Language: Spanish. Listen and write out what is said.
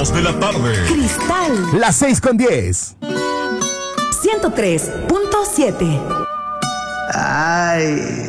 2 de la tarde. Cristal. Las 6:10. 103.7. Ay.